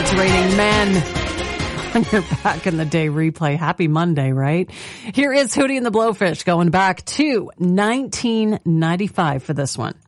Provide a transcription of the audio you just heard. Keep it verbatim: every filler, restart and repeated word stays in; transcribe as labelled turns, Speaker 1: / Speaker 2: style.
Speaker 1: It's Raining Men on your Back in the Day replay. Happy Monday, right? Here is Hootie and the Blowfish going back to nineteen ninety-five for this one.